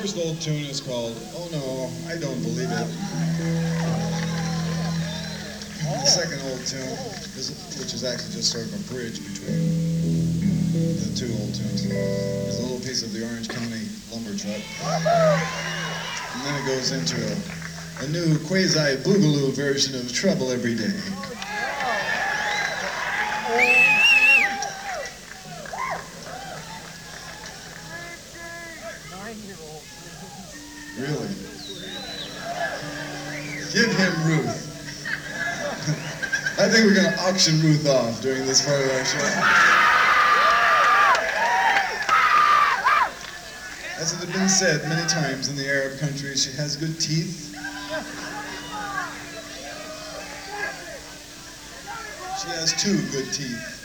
first old tune is called "Oh No, I Don't Believe It." The second old tune, which is actually just sort of a bridge between the two old tunes, is a little piece of the Orange County lumber truck. And then it goes into a new quasi-boogaloo version of Trouble Every Day. Really? Give him Ruth. I think we're going to auction Ruth off during this part of our show. As it has been said many times in the Arab countries, she has good teeth. She has two good teeth.